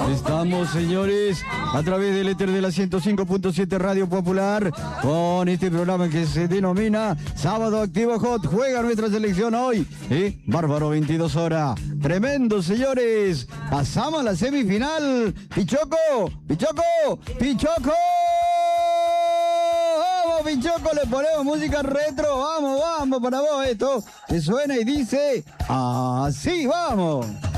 Estamos, señores, a través del éter de la 105.7 Radio Popular, con este programa que se denomina Sábado Activo Hot. Juega nuestra selección hoy, Bárbaro, 22 horas. Tremendo, señores. Pasamos a la semifinal. Pichoco, Pichoco, Pichoco. Vamos, Pichoco, le ponemos música retro. Vamos, vamos, para vos esto. Que suena y dice así, vamos.